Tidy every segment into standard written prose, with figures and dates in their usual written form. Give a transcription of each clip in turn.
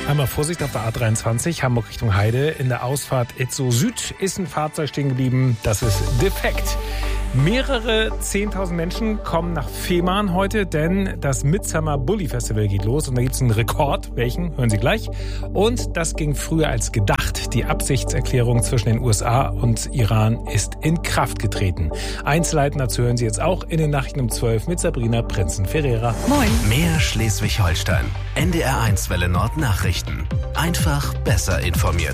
Einmal Vorsicht auf der A23, Hamburg Richtung Heide. In der Ausfahrt Itzehoe Süd ist ein Fahrzeug stehen geblieben. Das ist defekt. Mehrere 10.000 Menschen kommen nach Fehmarn heute, denn das Midsummer Bully Festival geht los. Und da gibt es einen Rekord. Welchen? Hören Sie gleich. Und das ging früher als gedacht. Die Absichtserklärung zwischen den USA und Iran ist in Kraft getreten. Einzelheiten dazu hören Sie jetzt auch in den Nachrichten um 12 mit Sabrina Prinzen-Ferreira. Moin. Mehr Schleswig-Holstein. NDR1 Welle Nord Nachrichten. Einfach besser informiert.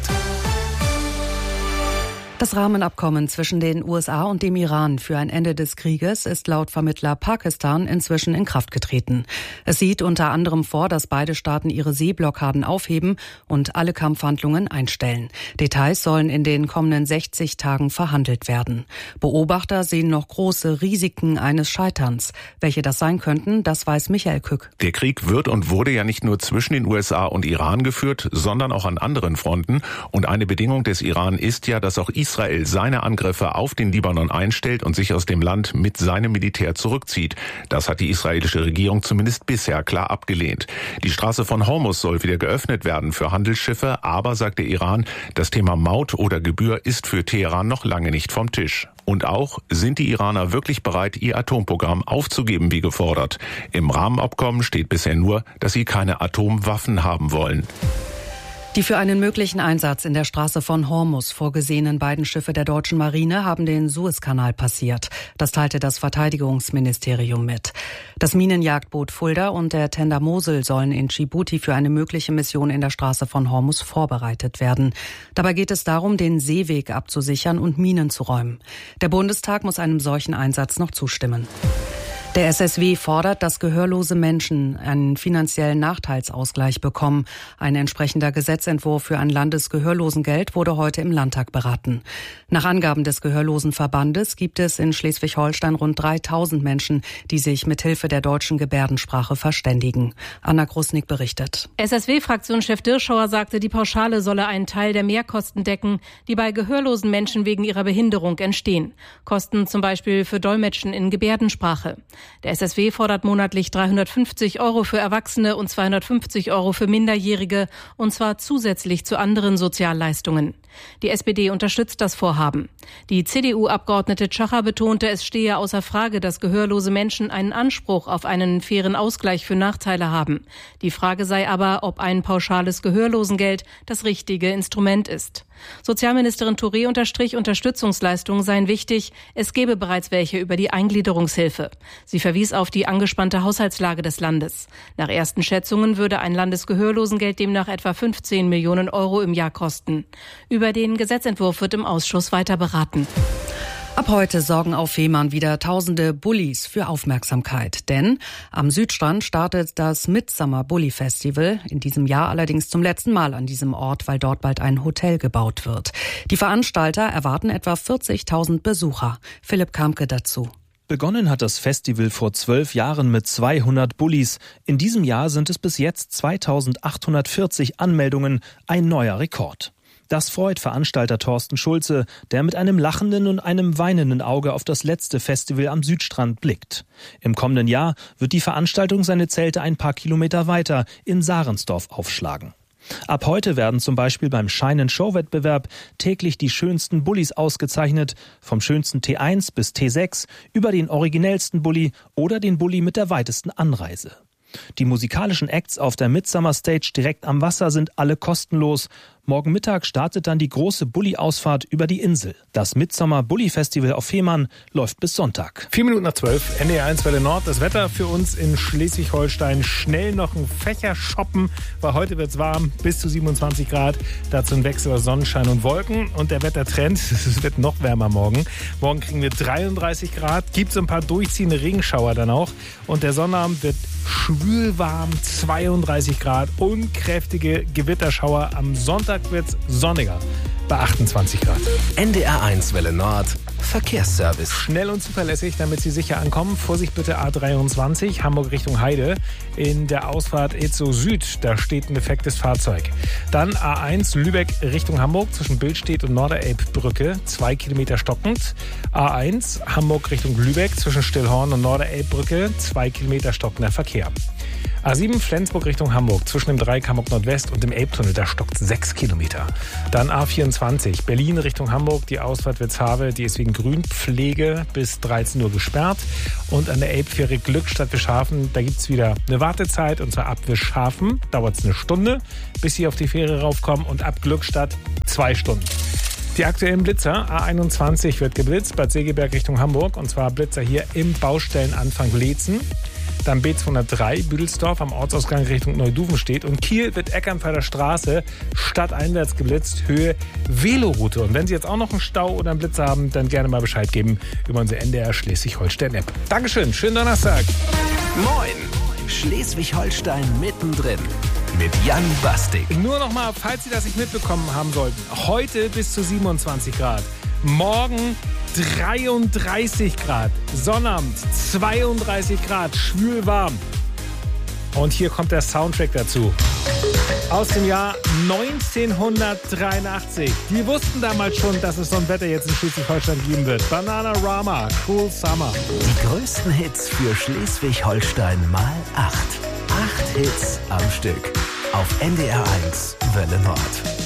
Das Rahmenabkommen zwischen den USA und dem Iran für ein Ende des Krieges ist laut Vermittler Pakistan inzwischen in Kraft getreten. Es sieht unter anderem vor, dass beide Staaten ihre Seeblockaden aufheben und alle Kampfhandlungen einstellen. Details sollen in den kommenden 60 Tagen verhandelt werden. Beobachter sehen noch große Risiken eines Scheiterns. Welche das sein könnten, das weiß Michael Kück. Der Krieg wird und wurde ja nicht nur zwischen den USA und Iran geführt, sondern auch an anderen Fronten. Und eine Bedingung des Iran ist ja, dass auch Israel seine Angriffe auf den Libanon einstellt und sich aus dem Land mit seinem Militär zurückzieht. Das hat die israelische Regierung zumindest bisher klar abgelehnt. Die Straße von Hormuz soll wieder geöffnet werden für Handelsschiffe, aber, sagt der Iran, das Thema Maut oder Gebühr ist für Teheran noch lange nicht vom Tisch. Und auch, sind die Iraner wirklich bereit, ihr Atomprogramm aufzugeben, wie gefordert? Im Rahmenabkommen steht bisher nur, dass sie keine Atomwaffen haben wollen. Die für einen möglichen Einsatz in der Straße von Hormuz vorgesehenen beiden Schiffe der deutschen Marine haben den Suezkanal passiert. Das teilte das Verteidigungsministerium mit. Das Minenjagdboot Fulda und der Tender Mosel sollen in Djibouti für eine mögliche Mission in der Straße von Hormuz vorbereitet werden. Dabei geht es darum, den Seeweg abzusichern und Minen zu räumen. Der Bundestag muss einem solchen Einsatz noch zustimmen. Der SSW fordert, dass gehörlose Menschen einen finanziellen Nachteilsausgleich bekommen. Ein entsprechender Gesetzentwurf für ein Landesgehörlosengeld wurde heute im Landtag beraten. Nach Angaben des Gehörlosenverbandes gibt es in Schleswig-Holstein rund 3.000 Menschen, die sich mit Hilfe der deutschen Gebärdensprache verständigen. Anna Grusnick berichtet. SSW-Fraktionschef Dirschauer sagte, die Pauschale solle einen Teil der Mehrkosten decken, die bei gehörlosen Menschen wegen ihrer Behinderung entstehen. Kosten zum Beispiel für Dolmetschen in Gebärdensprache. Der SSW fordert monatlich 350 € für Erwachsene und 250 € für Minderjährige, und zwar zusätzlich zu anderen Sozialleistungen. Die SPD unterstützt das Vorhaben. Die CDU-Abgeordnete Tschacher betonte, es stehe außer Frage, dass gehörlose Menschen einen Anspruch auf einen fairen Ausgleich für Nachteile haben. Die Frage sei aber, ob ein pauschales Gehörlosengeld das richtige Instrument ist. Sozialministerin Touré unterstrich, Unterstützungsleistungen seien wichtig. Es gebe bereits welche über die Eingliederungshilfe. Sie verwies auf die angespannte Haushaltslage des Landes. Nach ersten Schätzungen würde ein Landesgehörlosengeld demnach etwa 15 Millionen € im Jahr kosten. Über den Gesetzentwurf wird im Ausschuss weiter beraten. Ab heute sorgen auf Fehmarn wieder tausende Bullis für Aufmerksamkeit. Denn am Südstrand startet das Midsummer Bully Festival. In diesem Jahr allerdings zum letzten Mal an diesem Ort, weil dort bald ein Hotel gebaut wird. Die Veranstalter erwarten etwa 40.000 Besucher. Philipp Kamke dazu. Begonnen hat das Festival vor 12 Jahren mit 200 Bullis. In diesem Jahr sind es bis jetzt 2.840 Anmeldungen, ein neuer Rekord. Das freut Veranstalter Thorsten Schulze, der mit einem lachenden und einem weinenden Auge auf das letzte Festival am Südstrand blickt. Im kommenden Jahr wird die Veranstaltung seine Zelte ein paar Kilometer weiter in Sarensdorf aufschlagen. Ab heute werden zum Beispiel beim Shine-and-Show-Wettbewerb täglich die schönsten Bullis ausgezeichnet, vom schönsten T1 bis T6 über den originellsten Bulli oder den Bulli mit der weitesten Anreise. Die musikalischen Acts auf der Midsummer Stage direkt am Wasser sind alle kostenlos. Morgen Mittag startet dann die große Bulli-Ausfahrt über die Insel. Das Midsummer Bully Festival auf Fehmarn läuft bis Sonntag. 4:12, NDR1 Welle Nord. Das Wetter für uns in Schleswig-Holstein. Schnell noch ein Fächer shoppen, weil heute wird's warm, bis zu 27 Grad. Dazu ein Wechsel aus Sonnenschein und Wolken. Und der Wettertrend, es wird noch wärmer morgen. Morgen kriegen wir 33 Grad. Gibt so ein paar durchziehende Regenschauer dann auch. Und der Sonnabend wird schwülwarm, 32 Grad und kräftige Gewitterschauer. Am Sonntag wird's sonniger bei 28 Grad. NDR1 Welle Nord, Verkehrsservice. Schnell und zuverlässig, damit Sie sicher ankommen. Vorsicht bitte A23, Hamburg Richtung Heide. In der Ausfahrt Itzehoe Süd, da steht ein defektes Fahrzeug. Dann A1 Lübeck Richtung Hamburg zwischen Billstedt und Norderelbbrücke, 2 Kilometer stockend. A1 Hamburg Richtung Lübeck zwischen Stillhorn und Norderelbbrücke, 2 Kilometer stockender Verkehr. A7 Flensburg Richtung Hamburg, zwischen dem Dreieck Hamburg Nordwest und dem Elbtunnel, da stockt 6 Kilometer. Dann A24 Berlin Richtung Hamburg, die Ausfahrt Witzhavel, die ist wegen Grünpflege bis 13 Uhr gesperrt. Und an der Elbfähre Glückstadt-Wischhafen, da gibt es wieder eine Wartezeit, und zwar ab Wischhafen dauert es eine Stunde, bis Sie auf die Fähre raufkommen, und ab Glückstadt 2 Stunden. Die aktuellen Blitzer, A21 wird geblitzt, Bad Segeberg Richtung Hamburg, und zwar Blitzer hier im Baustellenanfang Leetzen. Dann B203 Büdelsdorf am Ortsausgang Richtung Neuduvenstedt, und Kiel wird Eckernförder Straße stadteinwärts geblitzt, Höhe Veloroute. Und wenn Sie jetzt auch noch einen Stau oder einen Blitzer haben, dann gerne mal Bescheid geben über unsere NDR Schleswig-Holstein-App. Dankeschön, schönen Donnerstag. Moin, Schleswig-Holstein mittendrin. Mit Jan Bastik. Nur noch mal, falls Sie das nicht mitbekommen haben sollten. Heute bis zu 27 Grad. Morgen 33 Grad. Sonnabend 32 Grad. Schwül warm. Und hier kommt der Soundtrack dazu. Aus dem Jahr 1983. Die wussten damals schon, dass es so ein Wetter jetzt in Schleswig-Holstein geben wird. Bananarama, Cool Summer. Die größten Hits für Schleswig-Holstein mal 8. 8 Hits am Stück. Auf NDR 1 Welle Nord.